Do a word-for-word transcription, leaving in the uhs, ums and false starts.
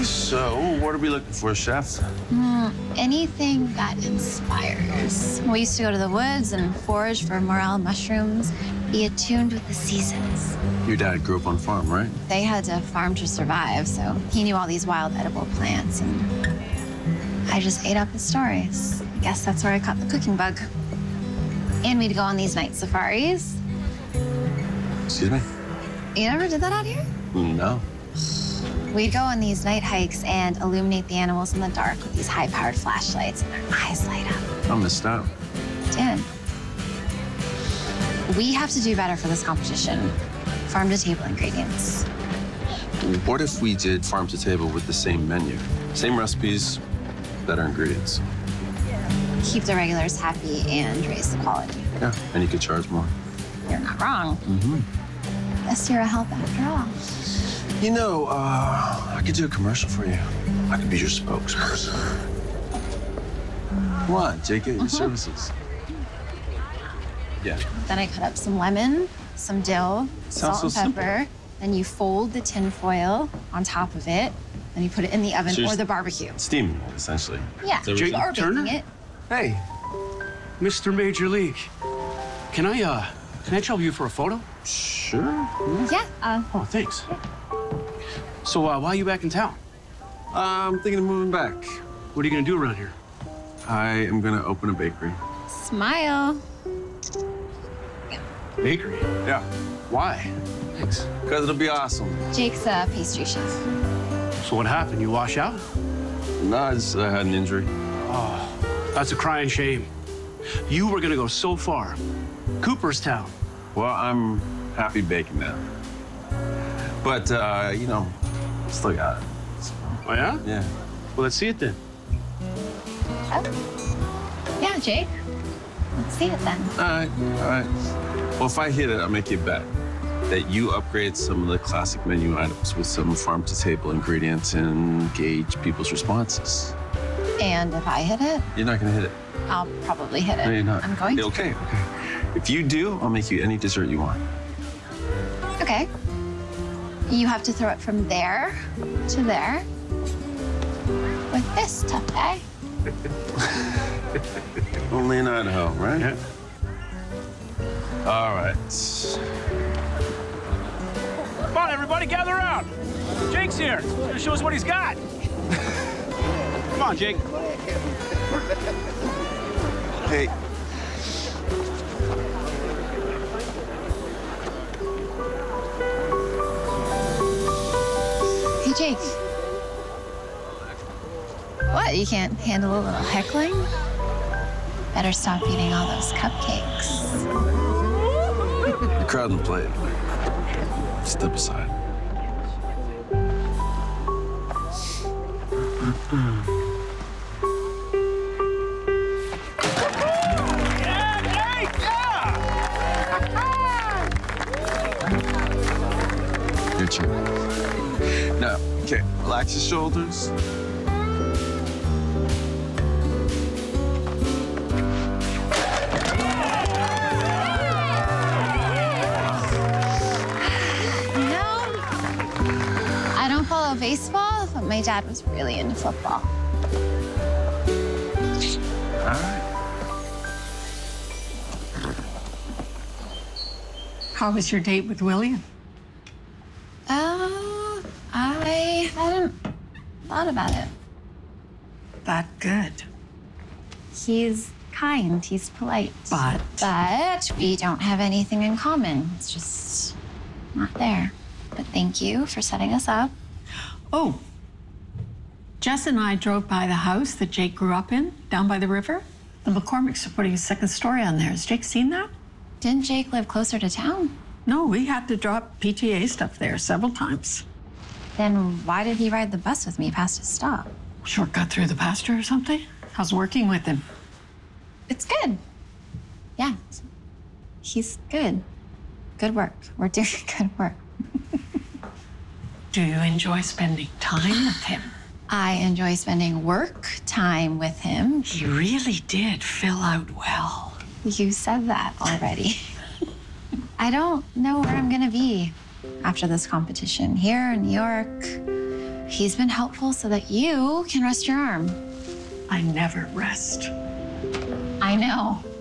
So, what are we looking for, chef? Mm, anything that inspires. We used to go to the woods and forage for morel mushrooms, be attuned with the seasons. Your dad grew up on a farm, right? They had to farm to survive, so he knew all these wild edible plants, and I just ate up his stories. I guess that's where I caught the cooking bug. And we'd go on these night safaris. Excuse me? You never did that out here? No. We'd go on these night hikes and illuminate the animals in the dark with these high-powered flashlights, and their eyes light up. I missed out. Dude, we have to do better for this competition. Farm-to-table ingredients. What if we did farm to table with the same menu? Same recipes, better ingredients. Keep the regulars happy and raise the quality. Yeah, and you could charge more. You're not wrong. Mm-hmm. Guess you're a help after all. You know, uh, I could do a commercial for you. I could be your spokesperson. Come on, Jake, get your services. Yeah. Then I cut up some lemon, some dill, Sounds salt and so pepper. simple. Then you fold the tin foil on top of it. Then you put it in the oven So you're or the barbecue. Steaming it, essentially. Yeah, Is that what Jake you're- or Turner? baking it. Hey, Mister Major League. Can I, uh, can I trouble you for a photo? Sure. Yeah, uh, Oh, thanks. So, uh, why are you back in town? I'm thinking of moving back. What are you gonna do around here? I am gonna open a bakery. smile. Bakery. Yeah. Why? Thanks. Because it'll be awesome. Jake's a pastry chef. So what happened? You wash out? No, I just I had an injury. Oh, that's a crying shame. You were gonna go so far. Cooperstown. Well, I'm happy baking now. But, uh, you know, still got it. Oh, yeah? Yeah. Well, let's see it then. Oh. Yeah, Jake. Let's see it then. All right, all right. Well, if I hit it, I'll make you a bet that you upgrade some of the classic menu items with some farm-to-table ingredients and gauge people's responses. And if I hit it, You're not gonna hit it. I'll probably hit it. No, you're not. I'm going to. Okay, okay. If you do, I'll make you any dessert you want. Okay. You have to throw it from there to there with this tough Only in Idaho, right? Yeah. All right. Come on, everybody, gather around. Jake's here. He's gonna show us what he's got. Come on, Jake. Hey. Hey, Jake. What? You can't handle a little heckling? Better stop eating all those cupcakes. The crowd and play. Step aside. Your turn. Now, okay, relax your shoulders. No, I don't follow baseball, but my dad was really into football. All right. How was your date with William? Uh, I hadn't thought about it. That good. He's kind, he's polite. But? But we don't have anything in common. It's just not there. But thank you for setting us up. Oh, Jess and I drove by the house that Jake grew up in, down by the river. The McCormicks are putting a second story on there. Has Jake seen that? Didn't Jake live closer to town? No, we had to drop P T A stuff there several times. Then why did he ride the bus with me past his stop? Shortcut through the pasture or something? How's working with him? It's good. Yeah, he's good. Good work. We're doing good work. Do you enjoy spending time with him? I enjoy spending work time with him. He really did fill out well. You said that already. I don't know where I'm gonna be after this competition. Here in New York, He's been helpful so that you can rest your arm. I never rest. I know.